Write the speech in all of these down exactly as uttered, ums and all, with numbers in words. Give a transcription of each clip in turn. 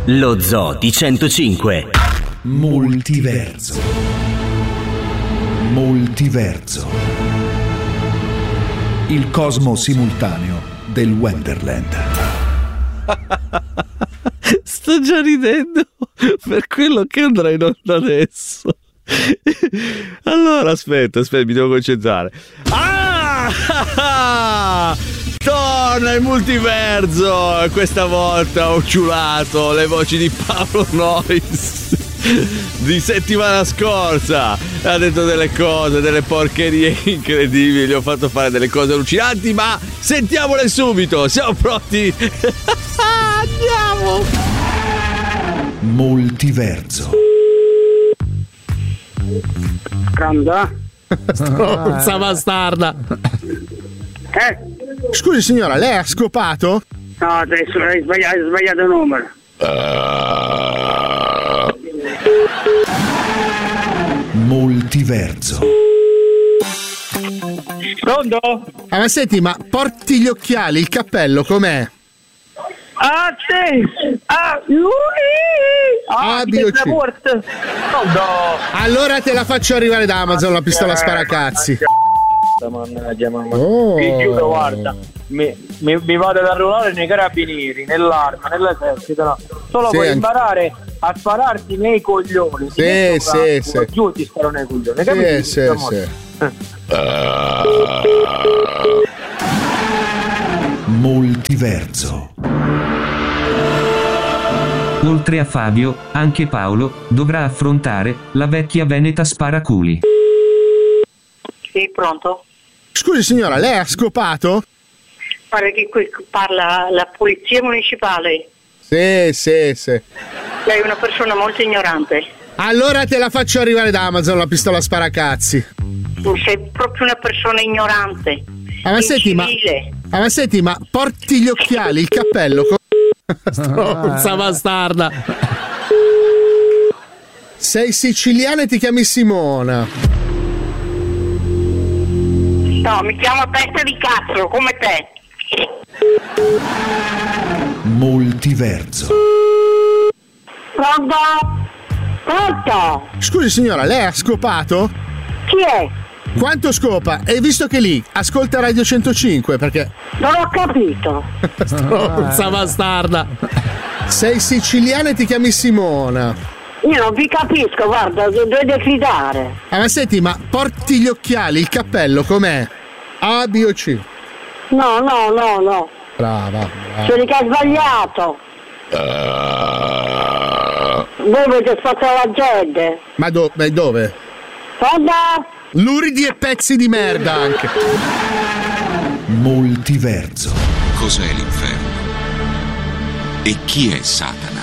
Lo Zoo di centocinque. Multiverso. Multiverso. Il cosmo simultaneo del Wonderland. Sto già ridendo per quello che andrà in onda adesso. Allora aspetta, aspetta, mi devo concentrare. Ah! Torna il multiverso! Questa volta ho ciulato le voci di Paolo Noyes di settimana scorsa. Ha detto delle cose, delle porcherie incredibili, gli ho fatto fare delle cose allucinanti, ma sentiamole subito. Siamo pronti? Andiamo! Multiverso. Pronto? Stronza bastarda. Eh? Scusi signora, lei ha scopato? No, adesso hai sbagliato, hai sbagliato il numero. Multiverso. Pronto? Ah, ma senti, ma porti gli occhiali, il cappello com'è? Ah, sì! Ah, lui! Ah, A, B o C. Pronto? Allora te la faccio arrivare da Amazon, la pistola sparacazzi. Mannaggia, mamma. Oh. Ti giuro, guarda, mi, mi, mi vado ad arruolare nei carabinieri, nell'arma, nell'esercito, no? Solo Sì, per anche- imparare a spararti nei coglioni. Sì, Ti metto sì, una- sì. Giù ti sparo nei coglioni, Sì, capito? sì, Amore? sì. Multiverso. Oltre a Fabio, anche Paolo dovrà affrontare la vecchia veneta sparaculi. Sì, pronto? Scusi signora, lei ha scopato? Pare che qui parla la polizia municipale. Sì, sì, sì. Lei è una persona molto ignorante. Allora te la faccio arrivare da Amazon, la pistola sparacazzi. Sei proprio una persona ignorante. Ah, ma senti, ma, incivile. ah, ma senti, ma porti gli occhiali, il cappello co- Stronza bastarda. Sei siciliana e ti chiami Simona. No, mi chiamo testa di cazzo, come te. Multiverso. Pronto? Pronto? Scusi signora, lei ha scopato? Chi è? Quanto scopa? E visto che lì ascolta Radio centocinque, perché Non ho capito. Stronza bastarda. sei siciliana e ti chiami Simona. Io non vi capisco, guarda, dovete fidare. Ah, ma senti, ma porti gli occhiali, il cappello com'è? A, B o C? No, no, no, no. Brava, brava. Sono che ha sbagliato. Voi avete spazzato la gente. Ma, do- ma dove? Pronto? Luridi e pezzi di merda anche. Multiverso. Cos'è l'inferno? E chi è Satana?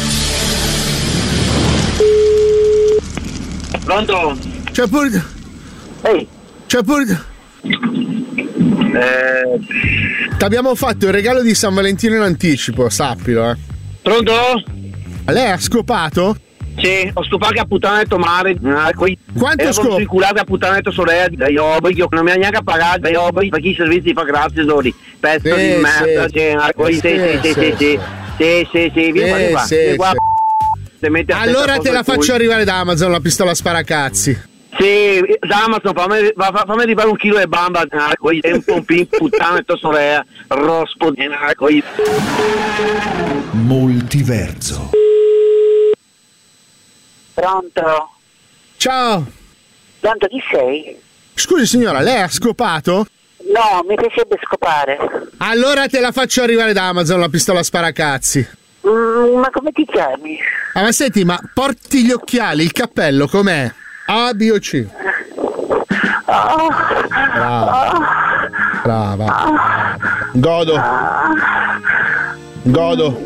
Pronto? C'è pure. Ehi. C'è pure. Eh, T'abbiamo fatto il regalo di San Valentino in anticipo, sappilo, eh. pronto? Lei ha scopato? Sì, ho stufato a puttana detto mare. Quanto scopo? circolato a puttana detto sorella. Io io non mi ha neanche pagato. Io per chi servizi fa grazie, Dori. Pezzo Sì, di merda. sì. Sì, sì, sì, sì, sì, sì. Sì, sì, sì, vieni qua, vieni qua. Sì, Vieni qua. sì. Te metti a Allora testa te la al culo. faccio arrivare da Amazon, la pistola sparacazzi. Sì, Amazon, fammi, fa- fa- fammi arrivare un chilo di bamba. Poi è un pompino, puttana tua sorella. Rospo. Poi Multiverso. Pronto? Ciao. Pronto, chi sei? Scusi signora, lei ha scopato? No, mi piacerebbe scopare. Allora te la faccio arrivare da Amazon, la pistola sparacazzi. Mm, ma come ti chiami? Ah, ma senti, ma porti gli occhiali, il cappello com'è? A, B o C? Oh, Brava. Brava. Godo. Godo.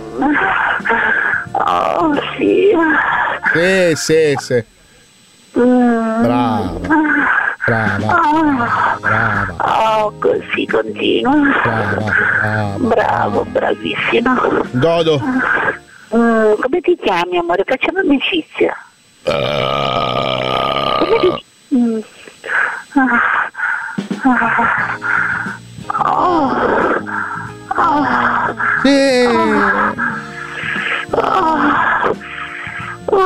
oh, sì. Sì, sì, sì. Mm. Brava. Brava. Brava. Oh, così continua. Brava. Brava. Bravo, bravissimo. Godo. Mm, come ti chiami, amore? Facciamo amicizia. Come ti... Mm. Ah. Ah. Oh. Oh. Sì. Oh.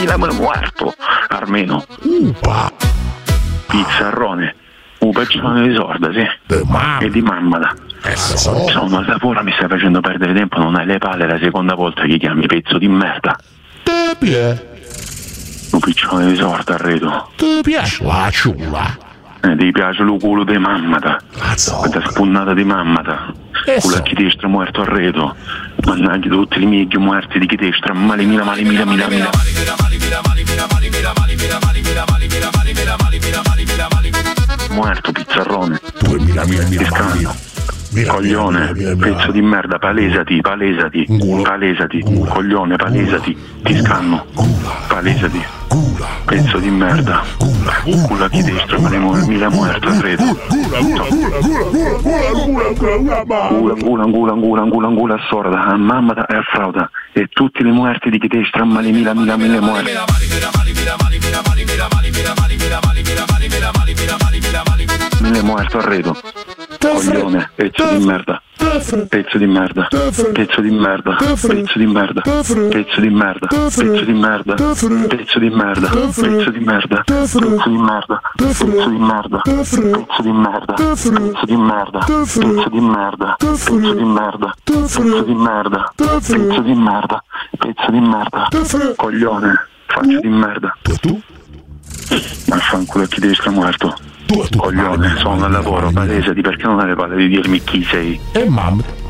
mila muerto, almeno. Upa. Pizzarrone, un pezzo di sorda, sì. E di mammata. Insomma, al lavoro mi stai facendo perdere tempo, non hai le palle, la seconda volta che chiami pezzo di merda. Te piace? Un piccione di sorda, arredo. Ti piace la ciula? Eh, ti piace lo culo di mammata. Questa spunnata di mammata. Culo a chi destra muerto arredo. Mannaggia tutti i miei muerti di chi destra. Male mila, male mila, mila, mila. Muerto pizzarrone. duemila mila mila mila. Coglione, pezzo di merda, palesati, palesati, palesati, coglione, palesati, ti scanno, palesati, pezzo di merda, culo a chi destra, ma le mila muerto, credo. Angula, angula, angula, angula, angula, angula, sorda, a mamma e a frauda, e tutti le muerti di chi destra, ma le mila, mila, mila muerti. Mille muerto arredo. Coglione, pezzo di merda, pezzo di merda, pezzo di merda, pezzo di merda, pezzo di merda, pezzo di merda, pezzo di merda, pezzo di merda, pezzo di merda, pezzo di merda, pezzo di merda, pezzo di merda, pezzo di merda, pezzo di merda, pezzo di merda, pezzo di merda, pezzo di merda, coglione, faccia di merda. Ma fanculo chi devi essere muerto. Coglione, sono al lavoro, palesati, perché non hai le palle di dirmi chi sei? E mamma.